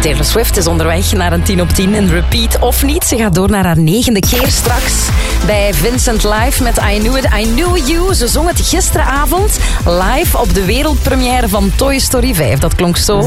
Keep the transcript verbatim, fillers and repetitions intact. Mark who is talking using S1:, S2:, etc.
S1: Taylor Swift is onderweg naar een tien op tien in repeat of niet. Ze gaat door naar haar negende keer straks bij Vincent Live met I Knew It, I Knew You. Ze zong het gisteravond live op de wereldpremière van Toy Story vijf. Dat klonk zo.